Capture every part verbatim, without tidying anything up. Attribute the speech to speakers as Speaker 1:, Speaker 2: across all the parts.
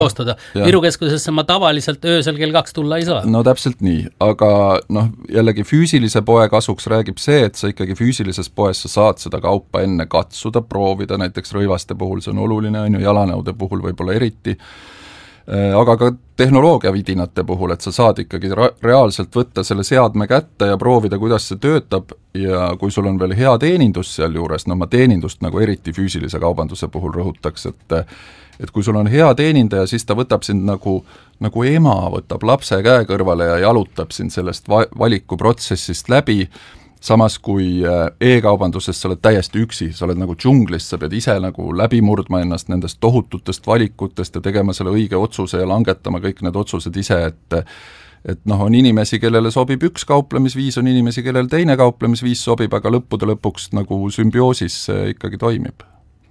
Speaker 1: koostada. Viru keskusesse ma tavaliselt öösel kell kaks tulla ei saa.
Speaker 2: No täpselt nii, aga noh, jällegi füüsilise poe kasuks räägib see, et sa ikkagi füüsilises poes sa saad seda kaupa enne katsuda, proovida, näiteks rõivaste puhul see on oluline, on ju, jalanõude puhul võib-olla eriti, aga ka tehnoloogia vidinate puhul, et sa saad ikkagi reaalselt võtta selle seadme kätte ja proovida, kuidas see töötab ja kui sul on veel hea teenindus seal juures, no ma teenindust nagu eriti füüsilise kaubanduse puhul rõhutaks, et et kui sul on hea teenindaja, siis ta võtab sind nagu, nagu ema võtab lapse käe kõrvale ja jalutab sind sellest valikuprotsessist läbi, samas kui e-kaubanduses sa oled täiesti üksi, sa oled nagu džunglis, sa pead ise nagu läbi murdma ennast nendest tohututest valikutest ja tegema selle õige otsuse ja langetama kõik need otsused ise, et et noh, on inimesi, kellele sobib üks kauplemisviis, on inimesi, kellele teine kauplemisviis sobib, aga lõppude lõpuks nagu sümbioosis ikkagi toimib.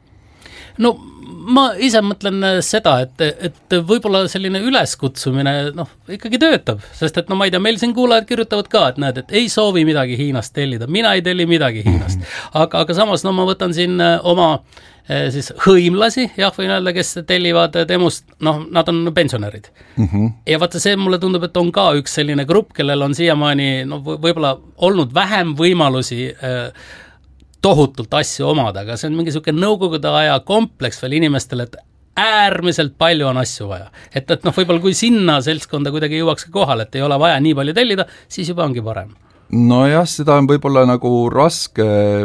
Speaker 1: No ma ise mõtlen seda, et, et võib-olla selline üleskutsumine noh, ikkagi töötab, sest et no ma ei tea, meil siin kuulajad kirjutavad ka, et näed, et ei soovi midagi Hiinast tellida, mina ei telli midagi Hiinast, aga, aga samas no ma võtan siin oma siis hõimlasi, jah, võin öelda, kes tellivad temust, noh, nad on pensionärid. Mm-hmm. Ja vaata see mulle tundub, et on ka üks selline grupp, kellel on siiamaani no, võib-olla olnud vähem võimalusi äh, tohutult asju omada, aga see on mingi selline nõukogude aja kompleks veel inimestele, et äärmiselt palju on asju vaja. Et, et noh, võib-olla kui sinna seltskonda kuidagi jõuaks kohale, et ei ole vaja nii palju tellida, siis juba ongi parem.
Speaker 2: No jah, seda on võib-olla nagu raske,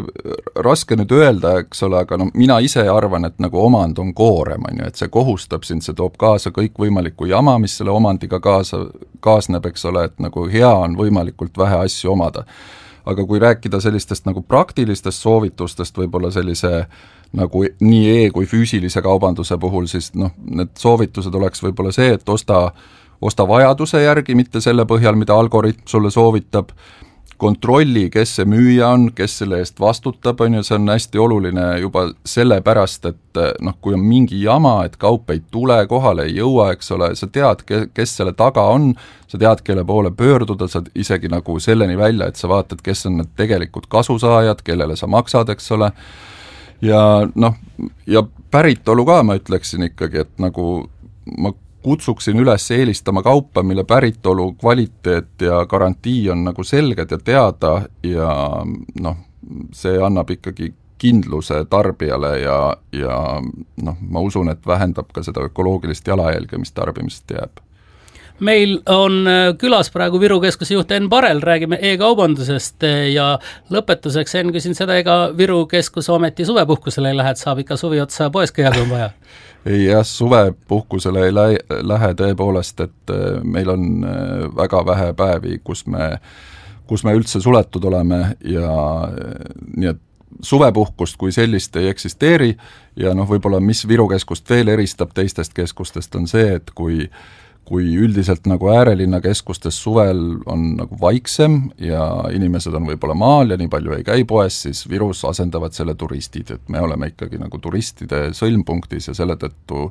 Speaker 2: raske nüüd öelda, eks ole, aga no mina ise arvan, et nagu omand on koorem, on ju, et see kohustab sind, see toob kaasa kõik võimalikku jama, mis selle omandiga kaasa, kaasneb, eks ole, et nagu hea on võimalikult vähe asju omada. Aga kui rääkida sellistest nagu praktilistest soovitustest võib-olla sellise nagu nii e- kui füüsilise kaubanduse puhul, siis noh, need soovitused oleks võib-olla see, et osta, osta vajaduse järgi, mitte selle põhjal, mida algoritm sulle soovitab, kontrolli, kes see müüja on, kes selle eest vastutab, on ju, see on hästi oluline juba selle pärast, et noh, kui on mingi jama, et kaup ei tule, kohale ei jõua, eks ole, sa tead, kes selle taga on, sa tead, kelle poole pöörduda, sa isegi nagu selleni välja, et sa vaatad, kes on need tegelikult kasusaajad, kellele sa maksad, eks ole, ja noh, ja päritolu ka ma ütleksin ikkagi, et nagu ma kutsuksin üles eelistama kaupa, mille päritolu, kvaliteet ja garantii on nagu selged ja teada ja noh, see annab ikkagi kindluse tarbijale ja, ja noh, ma usun, et vähendab ka seda ökoloogilist jalajälge, mis tarbimisest jääb.
Speaker 1: Meil on külas praegu Viru keskuse juht Enn Parel, räägime e-kaubandusest ja lõpetuseks Enn küsin seda, ega Viru keskuse ometi suvepuhkusele ei lähe, et saab ikka suvi otsa poes käia, kui on vaja?
Speaker 2: Ei jah, suvepuhkusele ei lä- lähe tõepoolest, et meil on väga vähe päevi, kus me, kus me üldse suletud oleme ja nii et suvepuhkust kui sellist ei eksisteeri ja noh, võib-olla mis Viru keskust veel eristab teistest keskustest on see, et kui kui üldiselt nagu äärelinna keskustes suvel on nagu vaiksem ja inimesed on võib-olla maal ja nii palju ei käi poes, siis Virus asendavad selle turistid, et me oleme ikkagi nagu turistide sõlmpunktis ja selle tõttu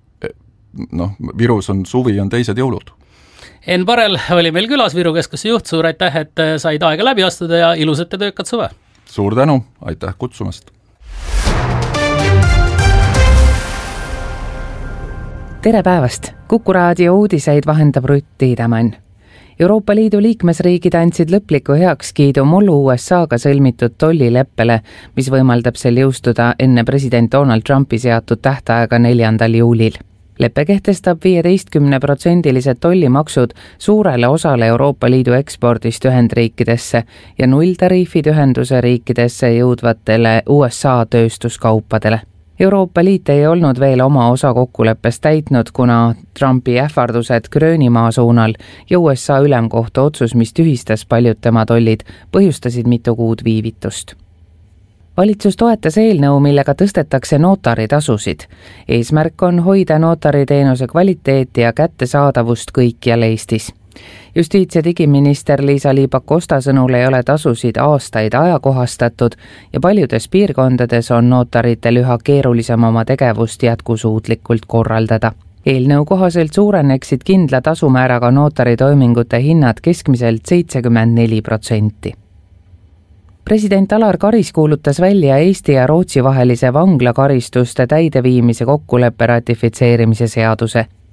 Speaker 2: noh, Virus on suvi, on teised jõulud.
Speaker 1: Enn Parel oli meil külas, Viru keskuse juht, suur aitäh, et said aega läbi astuda ja ilusat ja töökat suve!
Speaker 2: Suur tänu, aitäh kutsumast!
Speaker 3: Tere päevast! Kuku raadio uudiseid vahendab Rutt Tiidemann. Euroopa Liidu liikmesriigid andsid lõpliku heakskiidu mullu U S A-ga sõlmitud tollileppele, mis võimaldab sel jõustuda enne president Donald Trumpi seatud tähtaega neljandal juulil. Leppe kehtestab viieteistkümne protsendilised tollimaksud suurele osale Euroopa Liidu ekspordist Ühendriikidesse ja nulltariifid ühenduse riikidesse jõudvatele U S A tööstuskaupadele. Euroopa Liit ei olnud veel oma osa kokkuleppest täitnud, kuna Trumpi ähvardused Gröönimaa suunal ja U S A ülemkohtu otsus, mis tühistas paljud tema tollid, põhjustasid mitu kuud viivitust. Valitsus toetas eelnõu, millega tõstetakse notaritasusid. Eesmärk on hoida notariteenuse kvaliteeti ja kättesaadavust kõikjal Eestis. Justiits- ja digiminister Liisa-Ly Pakosta sõnul ei ole tasusid aastaid ajakohastatud ja paljudes piirkondades on notaritel üha keerulisem oma tegevust jätkusuutlikult korraldada. Eelnõu kohaselt suureneksid kindla tasumääraga notaritoimingute hinnad keskmiselt seitsekümmend neli protsenti. President Alar Karis kuulutas välja Eesti ja Rootsi vahelise vanglakaristuste täideviimise kokkuleppe ratifitseerimise seaduse.